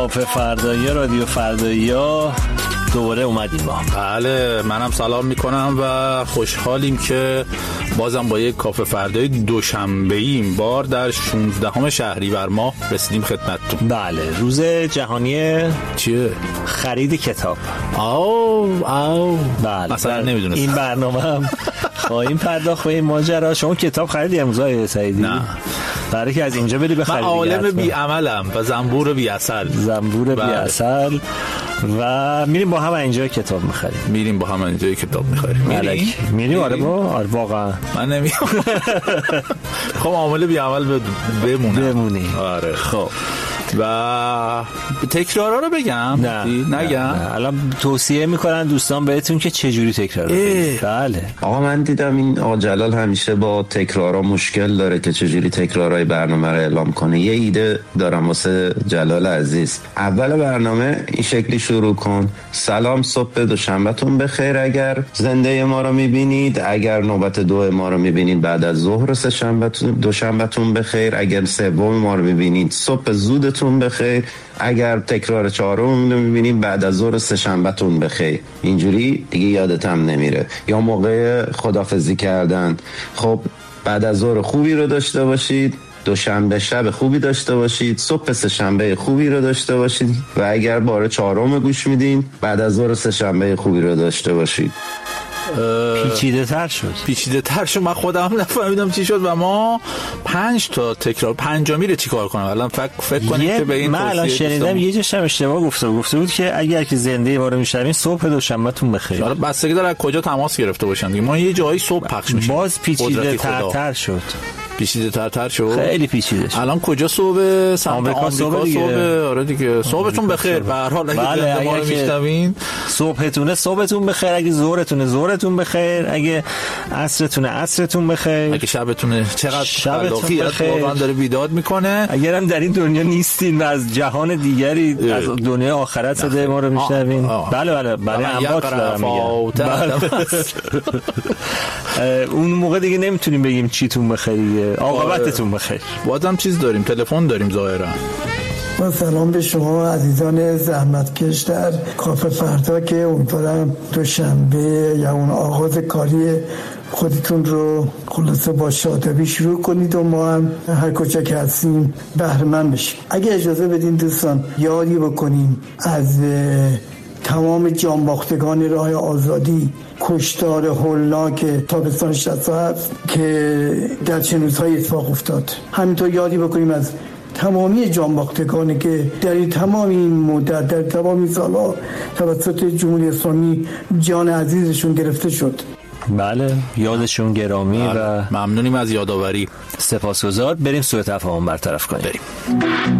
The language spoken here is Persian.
کافه فردایی رادیو فردایی دوباره اومدیم ما. بله، منم سلام میکنم و خوشحالیم که بازم با یک کافه فردایی دوشنبه‌ای این بار در 16 شهریور ماه رسیدیم خدمتتون. بله، روز جهانی چیه؟ خرید کتاب. بله، مثلا نمیدونستم. این برنامه هم خواهیم پرداخت به این ماجرا. شما کتاب خریدی امروز آقای سعیدی؟ نه، برای که از اینجا بری بخری. من عالم بی عملم و زنبور بی عسل. زنبور بی عسل. و میریم با هم اینجا کتاب میخریم. میریم آره واقعا من نمیام. خب عامل بی عمل بمونی. آره. خب و تکرارا رو بگم؟ نگم. الان توصیه میکنن دوستان بهتون که چجوری تکرار کنید. بله آقا من دیدم این آقا جلال همیشه با تکرارا مشکل داره که چجوری تکرارای برنامه رو اعلام کنه. یه ایده دارم واسه جلال عزیز. اول برنامه این شکلی شروع کن: سلام، صبح دوشنبهتون بخیر اگر زنده ما رو میبینید، اگر نوبت 2 ما رو میبینید بعد از ظهر، دوشنبهتون بخیر اگر سوم ما رو میبینید، صبح زودتون بخیر اگر تکرار 4 رو میبینید بعد از ظهر، سه‌شنبهتون بخیر. اینجوری دیگه یادت هم نمیره. یا موقع خداحافظی کردن، خب بعد از ظهر خوبی رو داشته باشید، دوشنبه شب خوبی داشته باشید، صبح سه‌شنبه خوبی رو داشته باشید و اگر بار 4 گوش میدین بعد از ظهر سه‌شنبه خوبی رو داشته باشید. پیچیده تر شد. من خودم نفهمیدم چی شد و ما 5 تا تکرار، پنجمی رو چیکار کنم الان؟ فکر کنید که به این من الان شنیدم یه جاش هم اشتباه گفته بود که اگر که زنده ما رو میشنوین صبح دوشنبهتون بخیر. حالا بستگی داره از کجا تماس گرفته باشن. ما یه جایی صبح پخش میشه. باز پیچیده تر شد. خیلی پیچیده شد. الان کجا صبح؟ آمریکا صبح. آره دیگه. صبحتون بخیر. به هر حال اگه ما رو میشنوین صبحتون بخیر، اگه ظهرتون بخیر، اگه عصرتون بخیر، اگه شبتون چقدر خلاقیت واقعا داره بیداد میکنه. اگر هم در این دنیا نیستین و از جهان دیگری از دنیای آخرت صدای ما رو میشنوین. بله برای اموات دارم میگم. اون موقع دیگه نمیتونیم بگیم چیتون بخیره، عاقبتتون بخیر. بازم چیز داریم، تلفن داریم ظاهرا. با سلام به شما عزیزان زحمتکش در کافه فردا که امیدوارم دوشنبه یا اون آغاز کاری خودتون رو خلاصه با شادابی شروع کنید و ما هم هر کجا که هستیم بهره مند بشیم. اگه اجازه بدین دوستان یادی بکنیم از تمام جانباختگان راه آزادی، کشتار هولناک تابستان 67 که در چنین روزهای اتفاق افتاد. همینطور یادی بکنیم از تمامی جانباختگانی که در تمام این مدت، در تمام این سالها توسط جمهوری اسلامی جان عزیزشون گرفته شد. بله، یادشون گرامی و ممنونیم از یادآوری. سپاسگزار. بریم سوء تفاهم برطرف کنیم.